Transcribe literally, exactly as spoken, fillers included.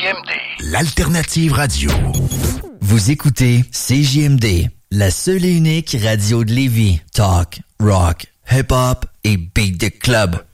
M D, l'alternative radio. Vous écoutez C J M D, la seule et unique radio de Lévis. Talk, rock, hip-hop et beat the club.